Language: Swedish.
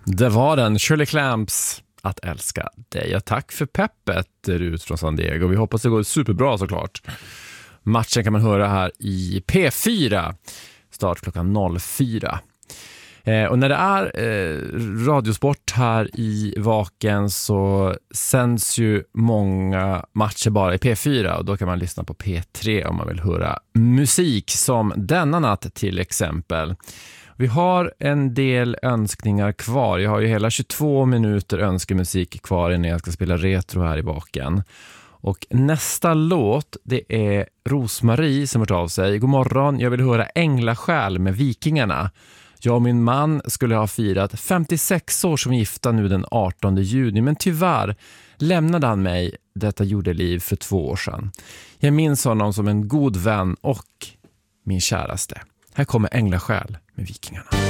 Det var den, Shirley Clamps, Att älska dig. Ja, tack för peppet, Rut från San Diego. Vi hoppas det går superbra såklart. Matchen kan man höra här i P4. Start klockan 04. Och när det är radiosport här i Vaken så sänds ju många matcher bara i P4 och då kan man lyssna på P3 om man vill höra musik som denna natt till exempel. Vi har en del önskningar kvar. Jag har ju hela 22 minuter önskemusik kvar innan jag ska spela retro här i Vaken. Och nästa låt, det är Rosmarie som hört av sig. God morgon, jag vill höra Änglasjäl med Vikingarna. Jag och min man skulle ha firat 56 år som gifta nu den 18 juni, men tyvärr lämnade han mig detta jordeliv för 2 år sedan. Jag minns honom som en god vän och min käraste. Här kommer Änglasjäl med Vikingarna.